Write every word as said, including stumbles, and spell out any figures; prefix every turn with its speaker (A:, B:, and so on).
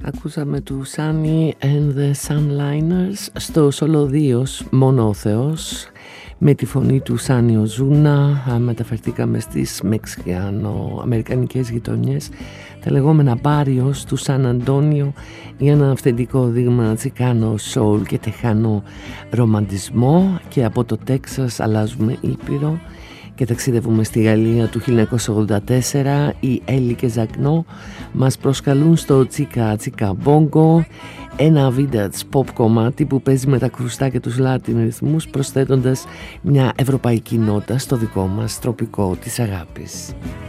A: Ακούσαμε του Sunny and the Sunliners στο Solo δύο, μόνο ο Θεός, με τη φωνή του Σάνι Οζούνα. Μεταφερθήκαμε στις μεξικανο-αμερικανικές γειτονιές, τα λεγόμενα barrios του Σαν Αντώνιο, για ένα αυθεντικό δείγμα τσικάνο soul και τεχάνο ρομαντισμό. Και από το Τέξας αλλάζουμε ήπειρο και ταξιδεύουμε στη Γαλλία του χίλια εννιακόσια ογδόντα τέσσερα. Οι Έλλη και Ζακνό μας προσκαλούν στο Τσίκα Τσίκα Μπόγκο, ένα vintage pop κομμάτι που παίζει με τα κρουστά και τους Latin ρυθμούς, προσθέτοντας μια ευρωπαϊκή νότα στο δικό μας τροπικό της αγάπης.